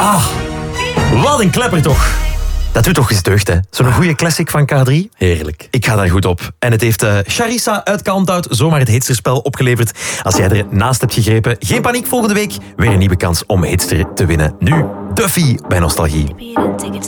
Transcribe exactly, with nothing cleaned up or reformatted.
Ah, wat een klepper toch. Dat doet toch eens deugd, hè? Zo'n goede classic van K drie. Heerlijk. Ik ga daar goed op. En het heeft uh, Charissa uit Count-Out zomaar het hitsterspel opgeleverd. Als jij er naast hebt gegrepen, geen paniek, volgende week weer een nieuwe kans om hitster te winnen. Nu, Duffy bij Nostalgie.